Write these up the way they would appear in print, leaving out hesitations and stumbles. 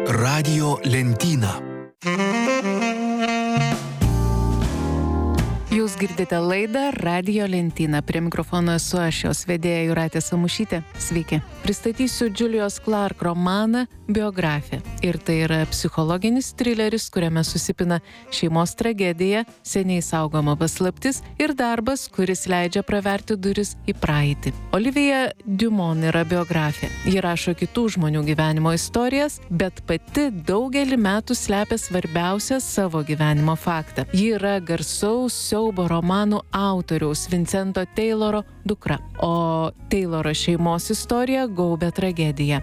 Radijo lentyna. Jūs girdite laidą Radijo lentyna. Prie mikrofono esu aš, jos vedėja Jūratė Samušytė. Sveiki. Pristatysiu Julios Clark romaną Biografija. Ir tai yra psichologinis trileris, kuriame susipina šeimos tragedija, seniai saugoma paslaptis ir darbas, kuris leidžia praverti duris į praeitį. Olivija Dumont yra biografija. Ji rašo kitų žmonių gyvenimo istorijas, bet pati daugelį metų slepia svarbiausią savo gyvenimo faktą. Ji yra garsaus siaubo romanų autoriaus Vincento Tayloro dukra, o Tayloro šeimos istorija gaubia tragedija.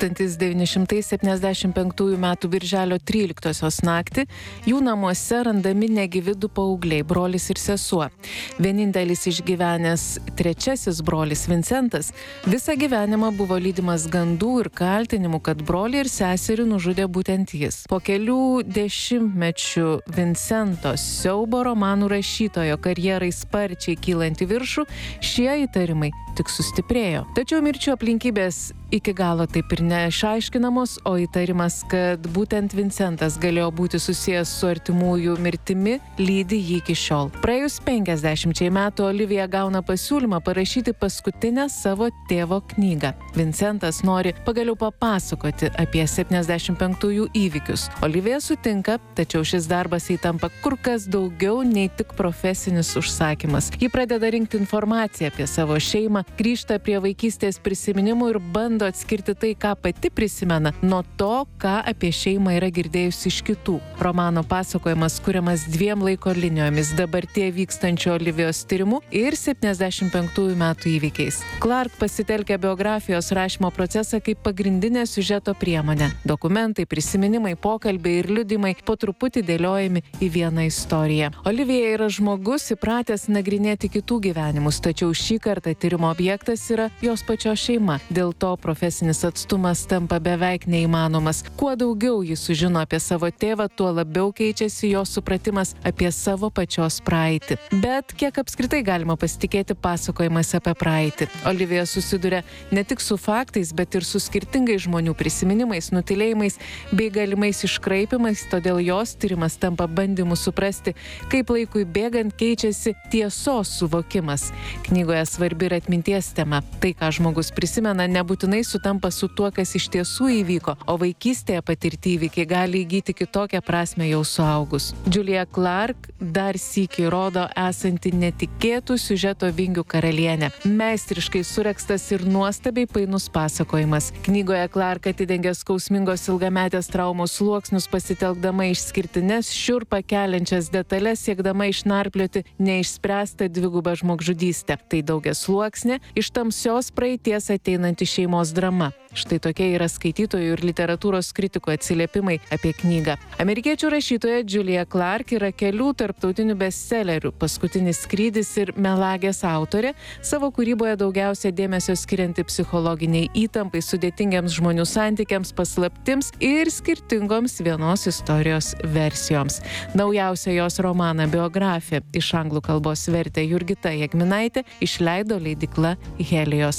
1975 m. birželio 13 naktį jų namuose randami negyvi du paaugliai, brolis ir sesuo. Vienintelis išgyvenęs trečiasis brolis Vincentas visą gyvenimą buvo lydimas gandų ir kaltinimų, kad brolį ir seserį nužudė būtent jis. Po kelių dešimtmečių Vincento siaubo romanų rašytojo karjerai sparčiai kylant į viršų, šie įtarimai tik sustiprėjo. Tačiau mirčių aplinkybės iki galo taip ir neišaiškinamos, o įtarimas, kad būtent Vincentas galėjo būti susijęs su artimųjų mirtimi, lydi jį iki šiol. Praėjus 50 metų Olivija gauna pasiūlymą parašyti paskutinę savo tėvo knygą. Vincentas nori pagaliau papasakoti apie 75-ųjų įvykius. Olivija sutinka, tačiau šis darbas įtampa kur kas daugiau nei tik profesinis užsakymas. Ji pradeda rinkti informaciją apie savo šeimą, grįžta prie vaikystės prisiminimų ir bando atskirti tai, ką pati prisimena, nuo to, ką apie šeimą yra girdėjusi iš kitų. Romano pasakojimas kuriamas dviem laiko linijomis: dabartie vykstančio Olivijos tyrimu ir 75 metų įvykiais. Clark pasitelkia biografijos rašymo procesą kaip pagrindinę siužeto priemonę. Dokumentai, prisiminimai, pokalbiai ir liudymai po truputį dėliojami į vieną istoriją. Olivija yra žmogus įpratęs nagrinėti kitų gyvenimus, tačiau šį kartą tyrimo objektas yra jos pačios šeima. Dėl to profesinis atstumas tampa beveik neįmanomas. Kuo daugiau jis sužino apie savo tėvą, tuo labiau keičiasi jo supratimas apie savo pačios praeitį. Bet kiek apskritai galima pasitikėti pasakojimais apie praeitį? Olivija susiduria ne tik su faktais, bet ir su skirtingais žmonių prisiminimais, nutylėjimais bei galimais iškraipimais, todėl jos tyrimas tampa bandymu suprasti, kaip laikui bėgant keičiasi tiesos suvokimas. Knygoje svarbi ir atminties tema. Tai, ką žmogus prisimena, nebūtinai sutampa su tuo, kas iš tiesų įvyko, o vaikystėje patirti įvykiai gali įgyti kitokią prasmę jau suaugus. Julia Clark dar sykį rodo esanti netikėtų siužeto vingių karalienė. Meistriškai suregstas ir nuostabiai painus pasakojimas. Knygoje Clark atidengia skausmingos ilgametės traumos sluoksnius, pasitelkdama išskirtines šiurpą keliančias detalės, siekdama išnarplioti neišspręstą dvigubą žmogžudystę. Tai daugiasluoksnė, iš tamsios praeities ateinanti šeimos drama. Štai tokie yra skaitytojų ir literatūros kritikų atsiliepimai apie knygą. Amerikiečių rašytoja Julia Clark yra kelių tarptautinių bestsellerių Paskutinis skrydis ir Melagės autorė, savo kūryboje daugiausia dėmesio skirianti psichologiniai įtampai, sudėtingiams žmonių santykiams, paslaptims ir skirtingoms vienos istorijos versijoms. Naujausią jos romaną Biografija iš anglų kalbos vertė Jurgita Jegminaitė, išleido leidykla Helios.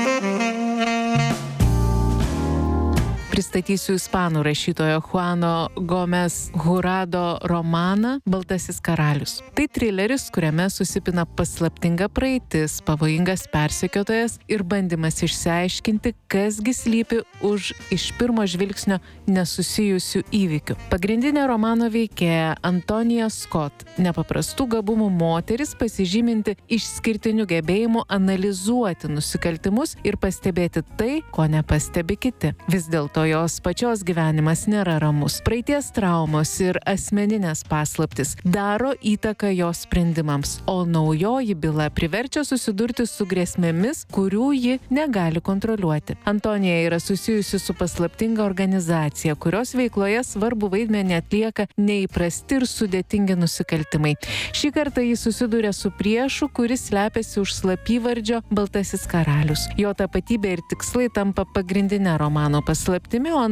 Pristatysiu ispanų rašytojo Juano Gómez Jurado romaną Baltasis karalius. Tai trileris, kuriame susipina paslaptinga praeitis, pavojingas persekiotojas ir bandymas išsiaiškinti, kasgi slypi už iš pirmo žvilgsnio nesusijusių įvykių. Pagrindinė romano veikėja Antonija Scott, nepaprastų gabumų moteris, pasižyminti išskirtiniu gebėjimu analizuoti nusikaltimus ir pastebėti tai, ko nepastebi kiti. Vis dėlto jos pačios gyvenimas nėra ramus. Praeities traumos ir asmeninės paslaptis daro įtaką jos sprendimams, o naujoji byla priverčia susidurti su grėsmėmis, kurių ji negali kontroliuoti. Antonija yra susijusi su paslaptinga organizacija, kurios veikloje svarbu vaidmenį atlieka neįprasti ir sudėtingi nusikaltimai. Šį kartą ji susiduria su priešu, kuris slepiasi už slapyvardžio Baltasis karalius. Jo tapatybė ir tikslai tampa pagrindinė romano paslaptimi, o